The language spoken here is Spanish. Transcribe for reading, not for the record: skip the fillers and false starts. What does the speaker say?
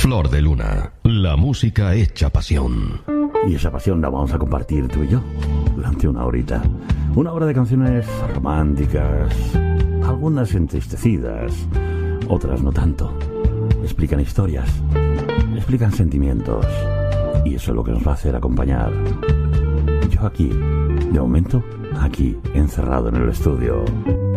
Flor de Luna, la música hecha pasión. Y esa pasión la vamos a compartir tú y yo durante una horita. Una hora de canciones románticas, algunas entristecidas, otras no tanto. Explican historias, explican sentimientos, y eso es lo que nos va a hacer acompañar. Yo aquí, de momento, aquí, encerrado en el estudio.